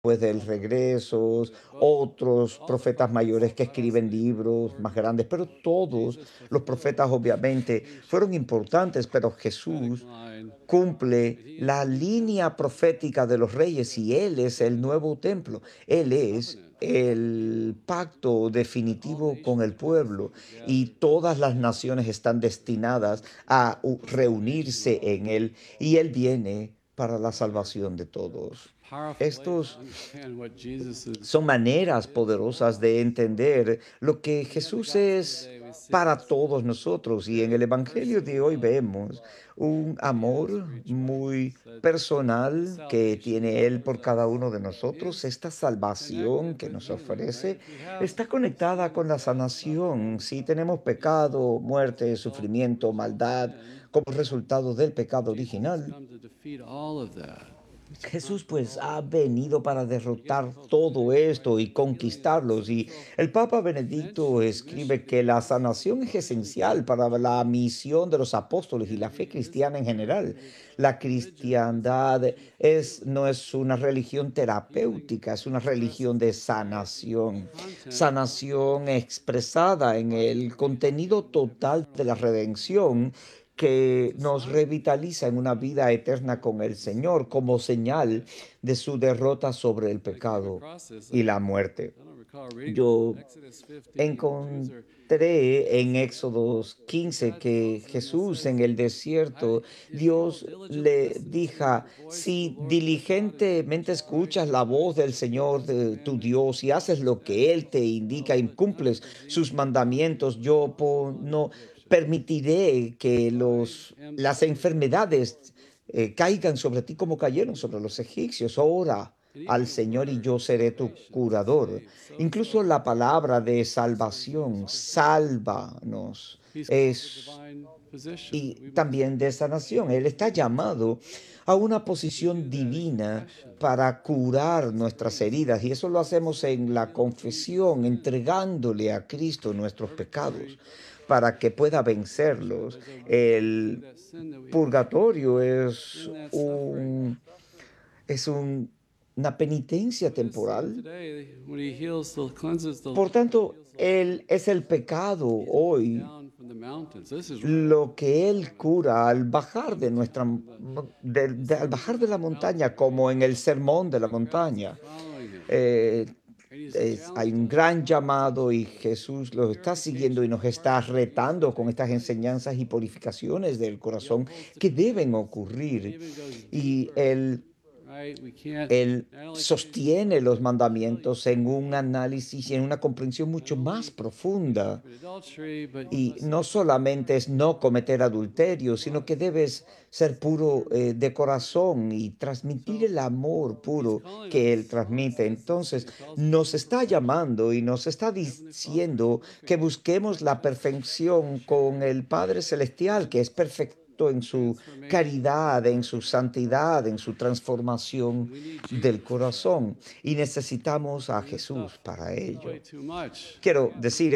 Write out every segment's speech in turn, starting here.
después del regreso, otros profetas mayores que escriben libros más grandes, pero todos los profetas obviamente fueron importantes, pero Jesús cumple la línea profética de los reyes y Él es el nuevo templo. Él es el pacto definitivo con el pueblo y todas las naciones están destinadas a reunirse en Él y Él viene para la salvación de todos. Estos son maneras poderosas de entender lo que Jesús es para todos nosotros. Y en el Evangelio de hoy vemos un amor muy personal que tiene Él por cada uno de nosotros. Esta salvación que nos ofrece está conectada con la sanación. Si tenemos pecado, muerte, sufrimiento, maldad como resultado del pecado original, Jesús pues ha venido para derrotar todo esto y conquistarlos. Y el Papa Benedicto escribe que la sanación es esencial para la misión de los apóstoles y la fe cristiana en general. La cristiandad no es una religión terapéutica, es una religión de sanación. Sanación expresada en el contenido total de la redención que nos revitaliza en una vida eterna con el Señor como señal de su derrota sobre el pecado y la muerte. Yo encontré en Éxodos 15 que Jesús en el desierto, Dios le dijo, si diligentemente escuchas la voz del Señor tu Dios y haces lo que Él te indica y cumples sus mandamientos, no permitiré que las enfermedades caigan sobre ti como cayeron sobre los egipcios. Ora al Señor y yo seré tu curador. Incluso la palabra de salvación, sálvanos, es y también de sanación. Él está llamado a una posición divina para curar nuestras heridas y eso lo hacemos en la confesión, entregándole a Cristo nuestros pecados para que pueda vencerlos. El purgatorio una penitencia temporal. Por tanto, Él es el pecado hoy, lo que Él cura al bajar de al bajar de la montaña, como en el sermón de la montaña. Eh, Hay un gran llamado y Jesús los está siguiendo y nos está retando con estas enseñanzas y purificaciones del corazón que deben ocurrir. Y él sostiene los mandamientos en un análisis y en una comprensión mucho más profunda. Y no solamente es no cometer adulterio, sino que debes ser puro de corazón y transmitir el amor puro que Él transmite. Entonces, nos está llamando y nos está diciendo que busquemos la perfección con el Padre Celestial, que es perfecto en su caridad, en su santidad, en su transformación del corazón. Y necesitamos a Jesús para ello. Quiero decir,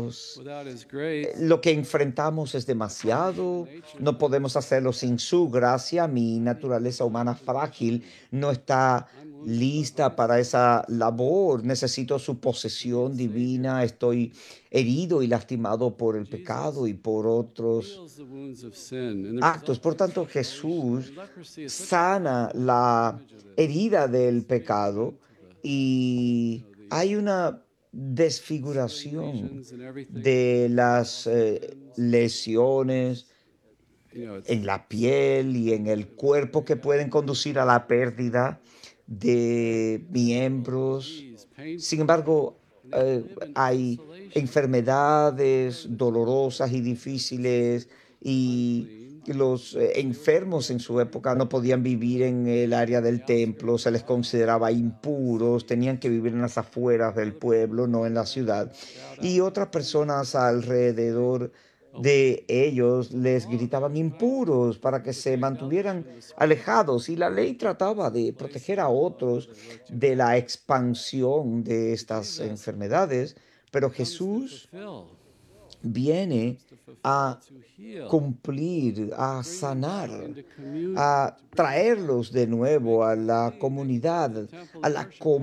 lo que enfrentamos es demasiado, no podemos hacerlo sin su gracia. Mi naturaleza humana frágil no está lista para esa labor. Necesito su posesión divina. Estoy herido y lastimado por el pecado y por otros actos. Por tanto, Jesús sana la herida del pecado y hay una desfiguración de las lesiones en la piel y en el cuerpo que pueden conducir a la pérdida de miembros. Sin embargo, hay enfermedades dolorosas y difíciles y los enfermos en su época no podían vivir en el área del templo, se les consideraba impuros, tenían que vivir en las afueras del pueblo, no en la ciudad. Y otras personas alrededor de ellos les gritaban impuros para que se mantuvieran alejados y la ley trataba de proteger a otros de la expansión de estas enfermedades, pero Jesús viene a cumplir, a sanar, a traerlos de nuevo a la comunidad, a la